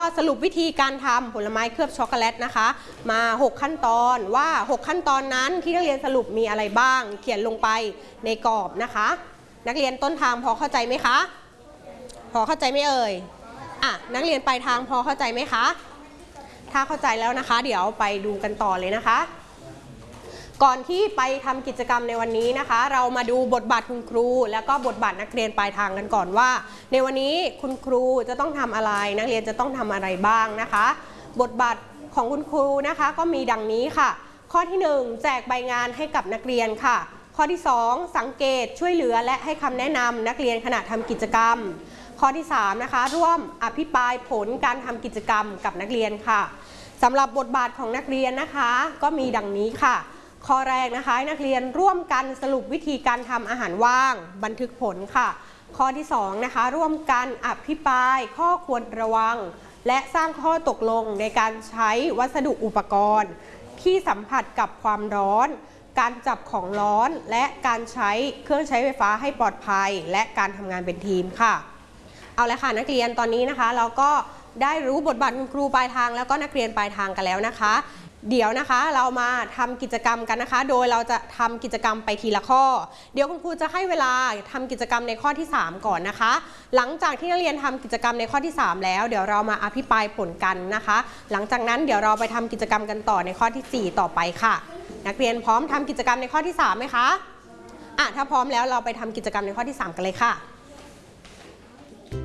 ก็สรุปวิธีการทำผลไม้เคลือบช็อกโกแลตนะคะมา6ขั้นตอนว่า6ขั้นตอนนั้นที่นักเรียนสรุปมีอะไรบ้างเขียนลงไปในกรอบนะคะนักเรียนต้นทางพอเข้าใจไหมคะพอเข้าใจไหมเอ่ยนักเรียนปลายทางพอเข้าใจไหมคะถ้าเข้าใจแล้วนะคะเดี๋ยวไปดูกันต่อเลยนะคะก่อนที่ไปทำกิจกรรมในวันนี้นะคะเรามาดูบทบาทคุณครูแล้วก็บทบาทนักเรียนปลายทางกันก่อนว่าในวันนี้คุณครูจะต้องทำอะไรนักเรียนจะต้องทำอะไรบ้างนะคะบทบาทของคุณครูนะคะก็มีดังนี้ค่ะข้อที่1แจกใบงานให้กับนักเรียนค่ะข้อที่2สังเกตช่วยเหลือและให้คำแนะนำนักเรียนขณะทำกิจกรรมข้อที่3นะคะร่วมอภิปรายผลการทำกิจกรรมกับนักเรียนค่ะสำหรับบทบาทของนักเรียนนะคะก็มีดังนี้ค่ะข้อแรกนะคะนักเรียนร่วมกันสรุปวิธีการทำอาหารว่างบันทึกผลค่ะข้อที่2นะคะร่วมกันอภิปรายข้อควรระวังและสร้างข้อตกลงในการใช้วัสดุอุปกรณ์ที่สัมผัสกับความร้อนการจับของร้อนและการใช้เครื่องใช้ไฟฟ้าให้ปลอดภัยและการทำงานเป็นทีมค่ะเอาละค่ะนักเรียนตอนนี้นะคะเราก็ได้รู้บทบาทคุณครูปลายทางแล้วก็นักเรียนปลายทางกันแล้วนะคะเดี๋ยวนะคะเรามาทำกิจกรรมกันนะคะโดยเราจะทำกิจกรรมไปทีละข้อเดี๋ยวคุณครูจะให้เวลาทำกิจกรรมในข้อที่3ก่อนนะคะหลังจากที่นักเรียนทำกิจกรรมในข้อที่3แล้วเดี๋ยวเรามาอภิปรายผลกันนะคะหลังจากนั้นเดี๋ยวเราไปทำกิจกรรมกันต่อในข้อที่4ต่อไปค่ะนักเรียนพร้อมทำกิจกรรมในข้อที่3ไหมคะถ้าพร้อมแล้วเราไปทำกิจกรรมในข้อที่3กันเลยค่ะ